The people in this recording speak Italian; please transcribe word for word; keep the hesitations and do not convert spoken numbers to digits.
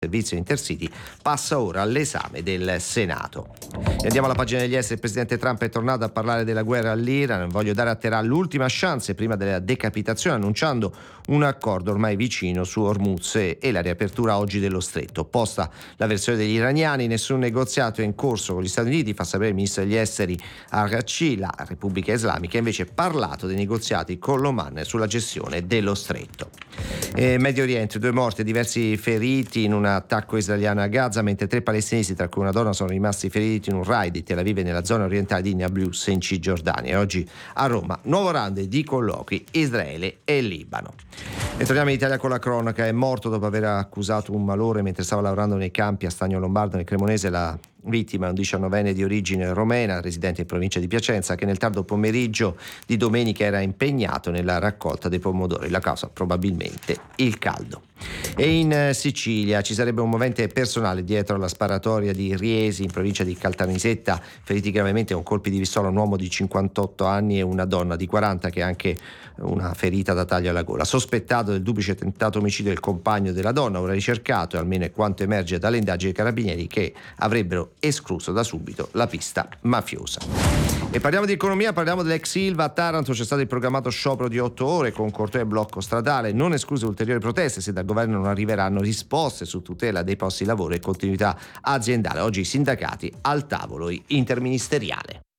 servizio Intercity passa ora all'esame del Senato. E andiamo alla pagina degli esteri. Il presidente Trump è tornato a parlare della guerra all'Iran. Voglio dare a Teheran l'ultima chance prima della decapitazione, annunciando un accordo ormai vicino su Hormuz e la riapertura oggi dello stretto. Opposta la versione degli iraniani, nessun negoziato è in corso con gli Stati Uniti, fa sapere il ministro degli esteri Araghchi. La Repubblica Islamica invece ha parlato dei negoziati con l'Oman sulla gestione dello stretto. E Medio Oriente, due morti e diversi feriti in un attacco israeliano a Gaza, mentre tre palestinesi, tra cui una donna, sono rimasti feriti in un raid di Tel Aviv e nella zona orientale di Nablus in Cisgiordania. Oggi a Roma nuovo round di colloqui Israele e Libano. E torniamo in Italia con la cronaca. È morto dopo aver accusato un malore mentre stava lavorando nei campi a Stagno Lombardo nel Cremonese la vittima, un diciannovenne di origine romena, residente in provincia di Piacenza, che nel tardo pomeriggio di domenica era impegnato nella raccolta dei pomodori. La causa probabilmente il caldo. E in Sicilia ci sarebbe un movente personale dietro alla sparatoria di Riesi in provincia di Caltanissetta, feriti gravemente con colpi di pistola un uomo di cinquantotto anni e una donna di quaranta che ha anche una ferita da taglio alla gola. Sospettato del duplice tentato omicidio del compagno della donna, ora ricercato, e almeno è quanto emerge dalle indagini dei carabinieri, che avrebbero escluso da subito la pista mafiosa. E parliamo di economia, parliamo dell'ex Ilva. A Taranto c'è stato il programmato sciopero di otto ore con corteo e blocco stradale, non escluse ulteriori proteste se dal governo non arriveranno risposte su tutela dei posti di lavoro e continuità aziendale. Oggi i sindacati al tavolo interministeriale.